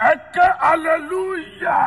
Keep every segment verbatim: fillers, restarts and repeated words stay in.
Eke hallelujah.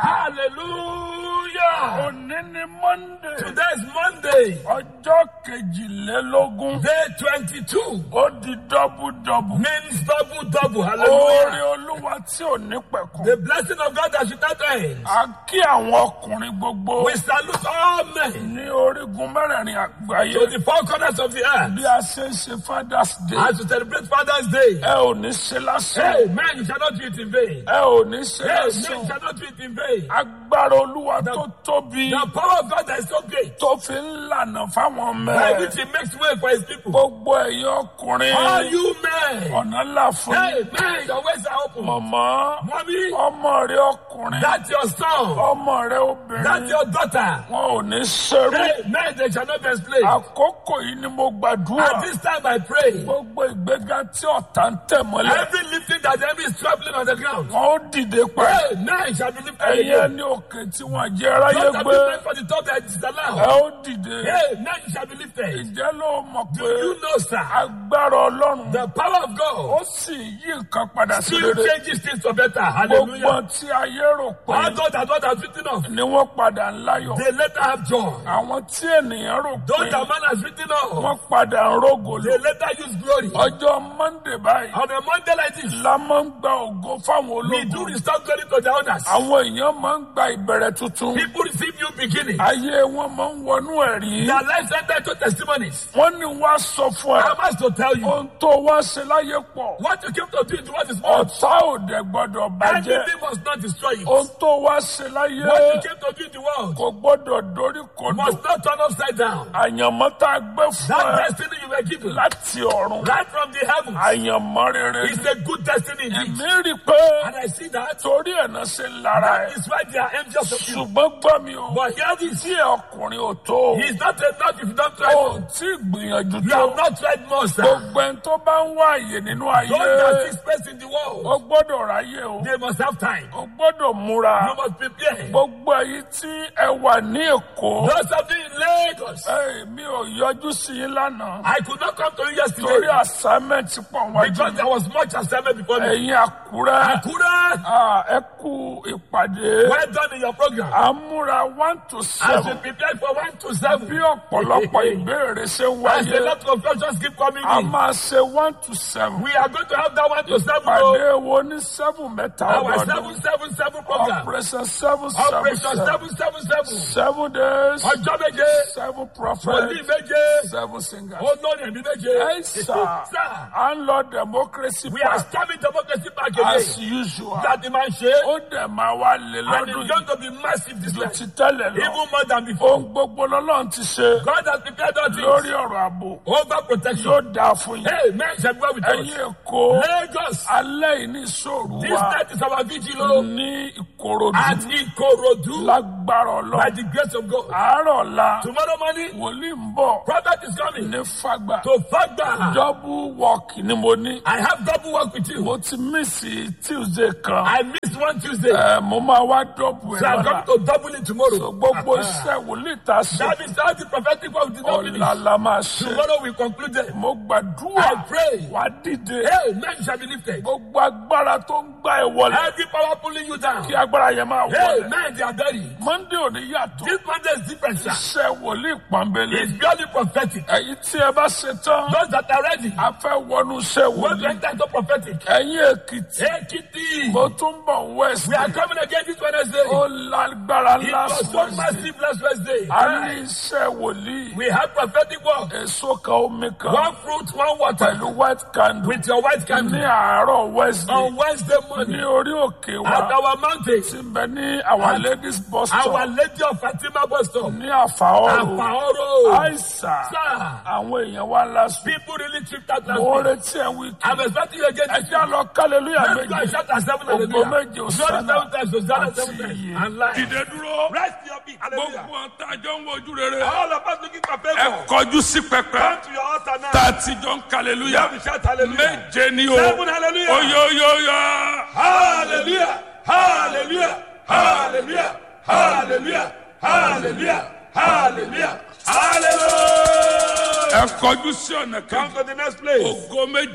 Hallelujah. Òní ni Monday. Today is Monday. Ọjọ́ kejìlélógún. Day twenty-two. Ó di double double. Means double double. Oore Hallelujah. Olúwa tí ò ní pẹ̀kun. The blessing of God that should not end. A kí àwọn ọkùnrin gbogbo We salute all men ní orígun mẹ́rẹ̀ẹ̀rin àgbáyé. to the four corners of the earth. Bí a ṣe ń ṣe Father's Day. As we celebrate Father's Day. Ẹ ò ní ṣe lásán. Hey, man, you shall not do it in vain. Ẹ ò ní ṣe Hey, man, you lásán. shall not do it in vain. Agbára Olúwa tó tóbi The power of God that is so great. tó fi ń lànà fáwọn By mẹ́rin. which he makes way for his people. Gbogbo ẹ̀yin ọkùnrin. All you men. Ọ̀nà ńlá fún yín. Hey, man, your ways are open. Màmá, Mommy, ọmọ rẹ ọkùnrin, that's your son. ọmọ rẹ That's obìnrin, your daughter. wọn ò ní ṣerú. Hey, men, they shall not be enslaved. Àkókò yìí ni mo gbàdúrà. At this time I pray. Gbogbo ìgbéga tí ọ̀tá ń tẹ̀ mọ́lẹ̀. Every lifting that the enemy is trampling on the ground. Wọn ó dìde pa. Hey, men shall be lifted Ẹ̀yin again. ẹni òkè tí wọ́n jẹ́ aráyé Those that gbé. be praying for the top that is Ẹ allowed. ó dìde. Hey, men shall be lifted. Ǹjẹ́ ló mọ̀ Do pé you know, sir? agbára Ọlọ́run The power of ó God sì yí nǹkan padà sí still rere. changes things for better. Gbogbo Hallelujah. tí ayé rò pé All those that God has written off, ni wọ́n padà ń láyọ̀. they later have joy. Àwọn tí ènìyàn rò Those pé that man has written off, wọ́n padà ń rógò they lò. later use glory. Ọjọ́ Monday báyìí On a Monday like this, la máa ń gba ògo fáwọn we do ológun. restore glory to the others. Àwọn èèyàn máa ń gba ìbẹ̀rẹ̀ tuntun. People receive new beginning. Ayé wọn máa ń wọnú ẹ̀rí. Their lives enter to testimonies. Wọ́n ní wá sọ fún ẹ. I'm asked to tell you, Ohun tó wá ṣe láyé pọ̀. what you came to do is what is much. Ọ̀tá ò dẹ̀ gbọ́dọ̀ bàjẹ́. Anything must not destroy it. Ohun tó wá ṣe láyé What you came to do in the world kò gbọ́dọ̀ dorí kodò. must not turn upside down. Àyànmọ́ tá a gbé fún That ẹ destiny you were given láti ọ̀run. right from the heavens Àyànmọ́ rere. is a good destiny indeed. Èmi rí i pé And I see that. torí ẹ̀ náà ṣe lára That ẹ̀. is why they are envious of you. Ṣùgbọ́n gbọ́ mi o. But hear this. Tí ọkùnrin ò tó. It's not enough if you don't try Ó more. tí gbìyànjú You tó. have not tried more, sir. Gbogbo ẹni tó bá ń wá àyè nínú ayé. Those that see space in the Ó world, gbọ́dọ̀ ráyè o. they must have time. Ó gbọ́dọ̀ múra. You must prepare. Gbogbo èyí tí ẹ wà ní Èkó. Those of you in Lagos, Ẹ mi ò yọjú sí yín lánàá. I could not come to you Torí yesterday assignment pọ̀ wájú. because there was much assignment before me. Ẹ̀yin Àkúrẹ́. Akura, Ah, ẹ kú ìpàdé. well done in your program. À ń múra one to As seven. we prepare for one to Bí seven, ọ̀pọ̀lọpọ̀ ìbéèrè ṣe ń as a wáyé. lot of questions keep coming A in, máa ṣe one to seven. we are going to have that one to seven. oh, Ìpàdé wo ní seven mẹ́ta Our ọdọọdún. seven seven seven program. Operation seven seven Operation seven. seven seven seven. Seven days. Ọjọ́ méje, Seven wòlíì prophets. méje, Seven singers. olórí ẹ̀mí méje. Ẹ sà, Sir, à ń lọ democracy we are park storming democracy back as again. usual. Láti máa ṣe é, Ó dẹ̀ máa wá lé and lọ́dún it's yìí going to be massive this ju time, ti tẹ́lẹ̀ lọ. even more than before. Ohun gbogbo lọ́lọ́run ti ṣe God has prepared all things lórí ọ̀rọ̀ ààbò. over protection. Yóò dáa fún yín. Hey, men shall go with Ẹ̀yin us. Èkó, Lagos, alẹ́ yìí ní ìṣòro this wa night is our vigil oh, ní Ìkòròdú at Ikorodu lágbára by Ọlọ́run. the grace of God. Àárọ̀ ọ̀la Tomorrow morning, wòlíì ń bọ̀ prophet is coming ní Fágbà. to Fagba. Double work ni mo ní. I have double work with you. Mo ti mísì Tuesday kan. I missed one Tuesday, Ẹ mo máa wá double ẹ̀ so I'm lọ́la. going to double it tomorrow. So gbogbo iṣẹ́ wòlíì ta ṣe That is how the prophetic work did not ọ̀la finish. la máa ṣe. Tomorrow we conclude them. Mo gbàdúrà I pray. wá dìde. Hey, men shall be lifted. Gbogbo agbára tó ń gbá ẹ wọlé. Every power pulling you down. Kí agbára yẹn máa Hey, wọlé. men, they are buried. Monday ò ní yàtọ̀. This Monday is different, sir. Iṣẹ́ wòlíì pọ́nbélé. It's purely prophetic. Ẹ̀yin tí ẹ bá ṣe tán. Those that are ready, A fẹ́ wọnú iṣẹ́ want to wòlíì. enter into prophetic. Ẹ̀yin Èkìtì. Ekiti, Mo tún bọ̀ West. we are coming again this Wednesday. Ó lágbára It ńlá was so Wednesday. massive last Wednesday. A ní iṣẹ́ wòlíì. We have prophetic work. Èso kan omi kan. One fruit, one water. Pẹ̀lú white candle. With your white Ní candle. àárọ̀ Wednesday. On Wednesday Ní morning, orí òkè at wa. our mountain, Tí ń bẹ ní Our Ladies bus Our stop. Lady of Fatima bus stop. Ní Àfàọ́rò. Apaoro. Àìsà. Sir, Àwọn èèyàn wa last week. people really tripped out last Mo week. retí ẹ̀ wíkì. I'm expecting you again. Ẹ jẹ́ lọ kálẹ̀lúyà Let's go and méje. shout at seven Ògo hallelujah. méje Glory Hosanna. seven times, Hosanna Àti seven times. iye. And life. Dìde dúró. Rise to your feet. Hallelujah. Gbogbo ọ̀tá àjọ ń wojú rere. All of us looking for Ẹ favor. kọjú sí pẹpẹ. Come to your altar now. Tá a ti jọ ń kálẹ̀lúyà. We shout hallelujah. Méje ni o. Seven hallelujah. Oyoyoyo. Hallelujah. Hallelujah. Hallelujah. Hallelujah. Hallelujah. Hallelujah. Hallelujah. Ẹ kọjú sí ọ̀nà Come kejì. to the next place. Ògo méje.